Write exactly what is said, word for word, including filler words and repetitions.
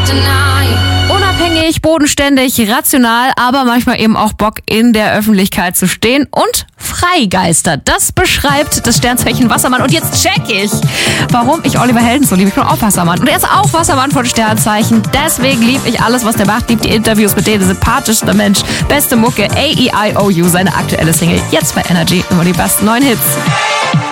Unabhängig, bodenständig, rational, aber manchmal eben auch Bock in der Öffentlichkeit zu stehen und Freigeister. Das beschreibt das Sternzeichen Wassermann. Und jetzt check ich, warum ich Oliver Helden so liebe. Ich bin auch Wassermann. Und er ist auch Wassermann von Sternzeichen. Deswegen liebe ich alles, was der macht. Liebt die Interviews mit dem sympathischsten Mensch. Beste Mucke, A E I O U, seine aktuelle Single. Jetzt bei Energy. Immer die besten neuen Hits.